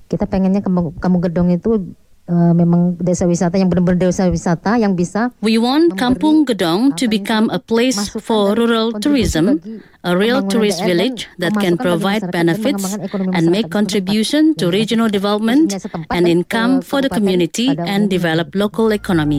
Kita pengennya Kampung Gedong itu memang desa wisata yang benar-benar desa wisata yang bisa. We want Kampung Gedong to become a place for rural tourism, a real tourist village that can provide benefits and make contribution to regional development and income for the community and develop local economies.